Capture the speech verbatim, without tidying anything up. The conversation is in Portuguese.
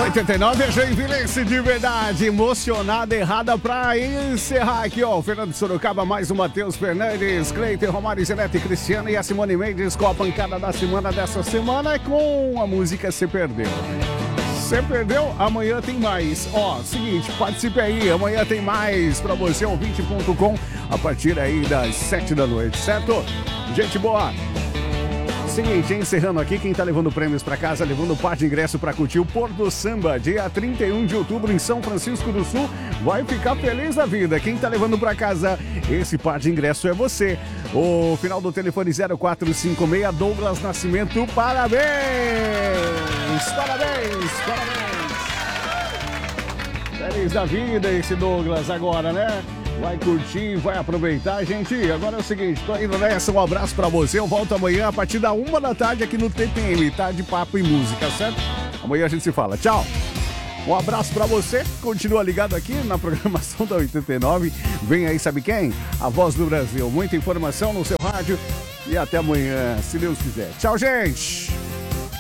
oitenta e nove, Joinvilense de verdade, emocionada, errada pra encerrar aqui, ó. O Fernando Sorocaba, mais o Matheus Fernandes, Cleiton, Romário, Zenete, Cristiano e a Simone Mendes com a pancada da semana dessa semana com a música Cê Perdeu. Você perdeu? Amanhã tem mais. Ó, seguinte, participe aí. Amanhã tem mais pra você, ouvinte ponto com, a partir aí das sete da noite, certo? Gente boa. Seguinte, encerrando aqui, quem tá levando prêmios pra casa, levando par de ingresso pra curtir o Pôr do Samba, dia trinta e um de outubro em São Francisco do Sul, vai ficar feliz da vida. Quem tá levando pra casa esse par de ingresso é você. O final do telefone zero quatro cinco seis, Douglas Nascimento, parabéns! Parabéns, parabéns! Feliz da vida esse Douglas agora, né? Vai curtir, vai aproveitar, gente. Agora é o seguinte, tô indo nessa, um abraço pra você. Eu volto amanhã a partir da uma da tarde aqui no T P M, tá? De papo e música, certo? Amanhã a gente se fala. Tchau! Um abraço pra você. Continua ligado aqui na programação da oitenta e nove. Vem aí, sabe quem? A Voz do Brasil. Muita informação no seu rádio. E até amanhã, se Deus quiser. Tchau, gente!